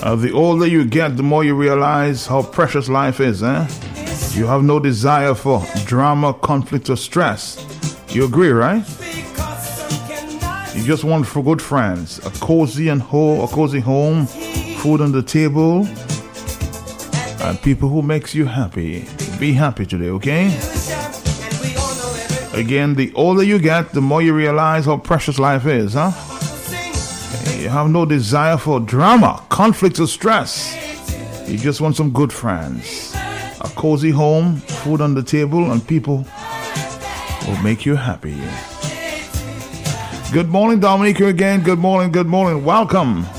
The older you get, the more you realize how precious life is, eh? You have no desire for drama, conflict, or stress. You agree, right? You just want for good friends, a cozy home, food on the table, and people who makes you happy. Be happy today, okay? Again, the older you get, the more you realize how precious life is, huh? You have no desire for drama, conflict, or stress. You just want some good friends, a cozy home, food on the table, and people who make you happy. Good morning, Dominique, again. Good morning. Welcome.